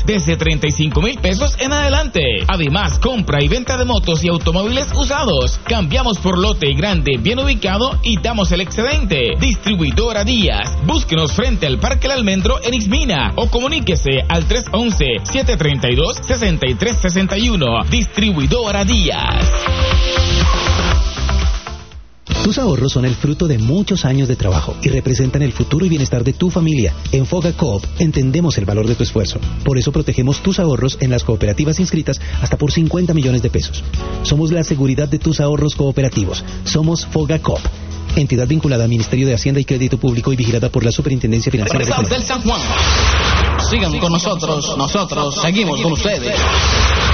desde 35,000 pesos en adelante. Además, compra y venta de motos y automóviles usados. Cambiamos por lote grande, bien ubicado y damos el excedente. Distribuidora Díaz. Búsquenos frente al Parque El Almendro en Ixmina o comuníquese al 311-732-6361. Distribuidora Díaz. Tus ahorros son el fruto de muchos años de trabajo y representan el futuro y bienestar de tu familia. En Fogacoop entendemos el valor de tu esfuerzo. Por eso protegemos tus ahorros en las cooperativas inscritas hasta por 50 millones de pesos. Somos la seguridad de tus ahorros cooperativos. Somos Fogacoop. Entidad vinculada al Ministerio de Hacienda y Crédito Público y vigilada por la Superintendencia Financiera de Colombia. Sigan con nosotros seguimos con ustedes.